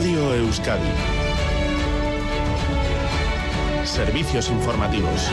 Radio Euskadi. Servicios informativos.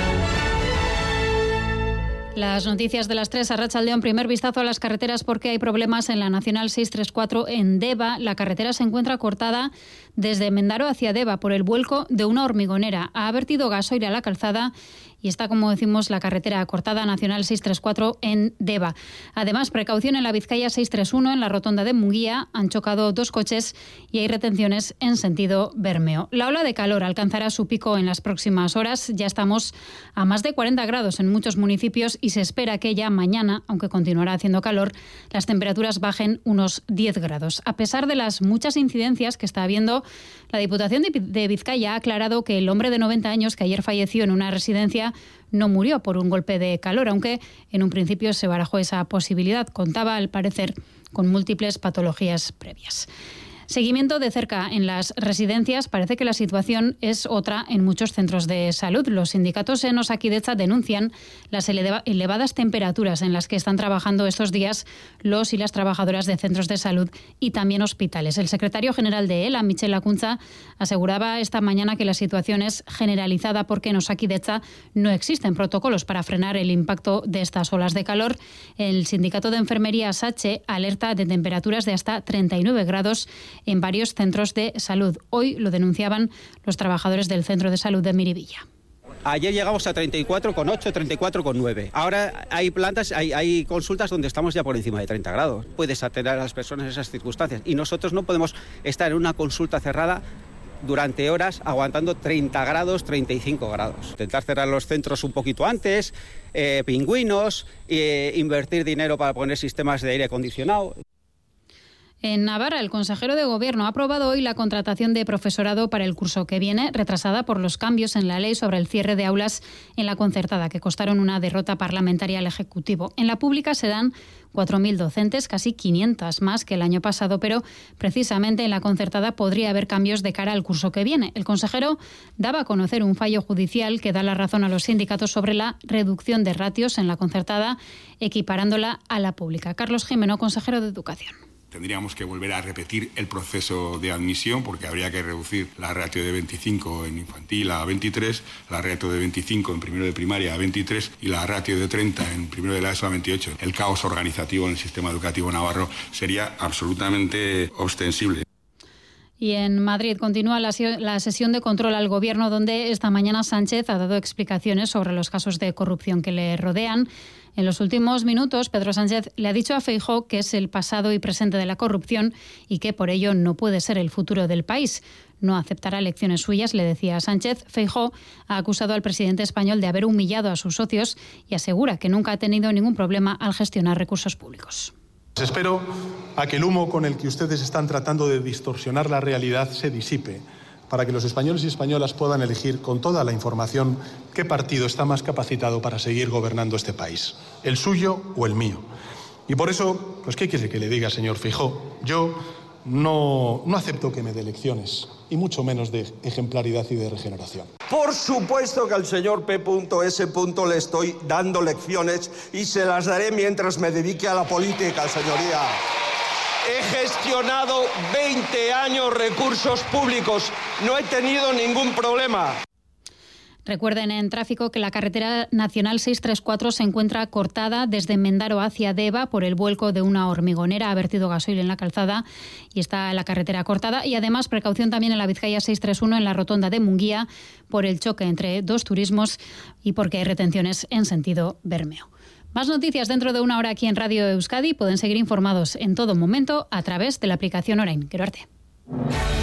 Las noticias de las 3 a Arratsaldeon. Primer vistazo a las carreteras porque hay problemas en la Nacional 634 en Deva. La carretera se encuentra cortada desde Mendaro hacia Deva por el vuelco de una hormigonera. Ha vertido gasoil a la calzada y está, como decimos, la carretera cortada Nacional 634 en Deva. Además, precaución en la Vizcaya 631 en la rotonda de Munguía. Han chocado 2 coches y hay retenciones en sentido Bermeo. La ola de calor alcanzará su pico en las próximas horas. Ya estamos a más de 40 grados en muchos municipios y se espera que ya mañana, aunque continuará haciendo calor, las temperaturas bajen unos 10 grados. A pesar de las muchas incidencias que está habiendo, la Diputación de Vizcaya ha aclarado que el hombre de 90 años que ayer falleció en una residencia no murió por un golpe de calor, aunque en un principio se barajó esa posibilidad. Contaba, al parecer, con múltiples patologías previas. Seguimiento de cerca en las residencias. Parece que la situación es otra en muchos centros de salud. Los sindicatos en Osakidetza denuncian las elevadas temperaturas en las que están trabajando estos días los y las trabajadoras de centros de salud y también hospitales. El secretario general de ELA, Michel Lakuntza, aseguraba esta mañana que la situación es generalizada porque en Osakidetza no existen protocolos para frenar el impacto de estas olas de calor. El sindicato de enfermería SACHE alerta de temperaturas de hasta 39 grados en varios centros de salud. Hoy lo denunciaban los trabajadores del centro de salud de Miribilla. Ayer llegamos a 34,8, 34,9. Ahora hay plantas, hay consultas donde estamos ya por encima de 30 grados. Puedes atender a las personas en esas circunstancias y nosotros no podemos estar en una consulta cerrada durante horas aguantando 30 grados, 35 grados. Intentar cerrar los centros un poquito antes, pingüinos, invertir dinero para poner sistemas de aire acondicionado. En Navarra, el consejero de Gobierno ha aprobado hoy la contratación de profesorado para el curso que viene, retrasada por los cambios en la ley sobre el cierre de aulas en la concertada, que costaron una derrota parlamentaria al Ejecutivo. En la pública serán 4.000 docentes, casi 500 más que el año pasado, pero precisamente en la concertada podría haber cambios de cara al curso que viene. El consejero daba a conocer un fallo judicial que da la razón a los sindicatos sobre la reducción de ratios en la concertada, equiparándola a la pública. Carlos Jimeno, consejero de Educación. Tendríamos que volver a repetir el proceso de admisión porque habría que reducir la ratio de 25 en infantil a 23, la ratio de 25 en primero de primaria a 23 y la ratio de 30 en primero de la ESO a 28. El caos organizativo en el sistema educativo navarro sería absolutamente ostensible. Y en Madrid continúa la sesión de control al Gobierno, donde esta mañana Sánchez ha dado explicaciones sobre los casos de corrupción que le rodean. En los últimos minutos, Pedro Sánchez le ha dicho a Feijóo que es el pasado y presente de la corrupción y que por ello no puede ser el futuro del país. No aceptará lecciones suyas, le decía Sánchez. Feijóo ha acusado al presidente español de haber humillado a sus socios y asegura que nunca ha tenido ningún problema al gestionar recursos públicos. Espero a que el humo con el que ustedes están tratando de distorsionar la realidad se disipe, para que los españoles y españolas puedan elegir con toda la información qué partido está más capacitado para seguir gobernando este país, el suyo o el mío. Y por eso, pues ¿qué quiere que le diga, señor Feijóo? Yo no acepto que me dé lecciones, y mucho menos de ejemplaridad y de regeneración. Por supuesto que al señor P.S. le estoy dando lecciones y se las daré mientras me dedique a la política, señoría. He gestionado 20 años recursos públicos, no he tenido ningún problema. Recuerden en tráfico que la carretera nacional 634 se encuentra cortada desde Mendaro hacia Deva por el vuelco de una hormigonera. Ha vertido gasoil en la calzada y está la carretera cortada. Y además, precaución también en la Vizcaya 631 en la rotonda de Munguía por el choque entre 2 turismos y porque hay retenciones en sentido Bermeo. Más noticias dentro de una hora aquí en Radio Euskadi. Pueden seguir informados en todo momento a través de la aplicación Orain. Gero arte.